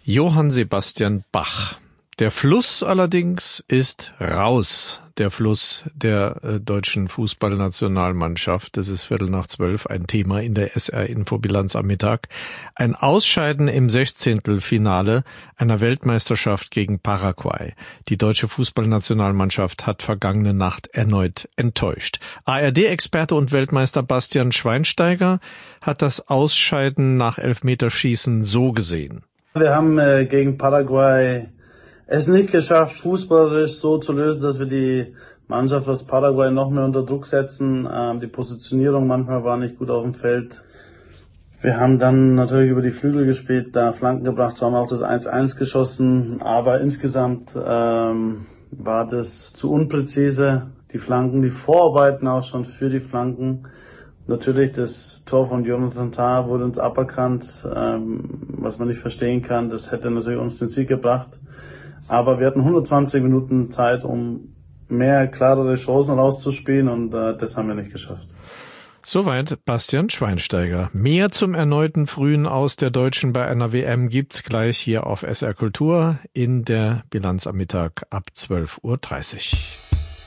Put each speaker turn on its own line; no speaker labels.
Johann Sebastian Bach. Der Fluss allerdings ist raus. Der Fluss der deutschen Fußballnationalmannschaft. Das ist 11:15, ein Thema in der SR-Infobilanz am Mittag. Ein Ausscheiden im 16. einer Weltmeisterschaft gegen Paraguay. Die deutsche Fußballnationalmannschaft hat vergangene Nacht erneut enttäuscht. ARD-Experte und Weltmeister Bastian Schweinsteiger hat das Ausscheiden nach Elfmeterschießen so gesehen.
Wir haben gegen Paraguay es nicht geschafft, fußballerisch so zu lösen, dass wir die Mannschaft aus Paraguay noch mehr unter Druck setzen. Die Positionierung manchmal war nicht gut auf dem Feld. Wir haben dann natürlich über die Flügel gespielt, da Flanken gebracht, haben auch das 1:1 geschossen. Aber insgesamt war das zu unpräzise. Die Flanken, die Vorarbeiten auch schon für die Flanken. Natürlich das Tor von Jonathan Tah wurde uns aberkannt, was man nicht verstehen kann. Das hätte natürlich uns den Sieg gebracht. Aber wir hatten 120 Minuten Zeit, um mehr klarere Chancen rauszuspielen und das haben wir nicht geschafft.
Soweit Bastian Schweinsteiger. Mehr zum erneuten frühen Aus der Deutschen bei einer WM gibt's gleich hier auf SR Kultur in der Bilanz am Mittag ab 12:30 Uhr.